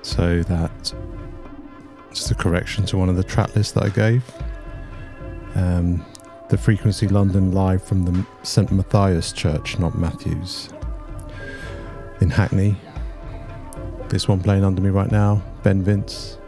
So that just a correction to one of the track lists that I gave. The Frequency London live from the St Matthias Church, not Matthews, in Hackney. This one playing under me right now, Ben Vince.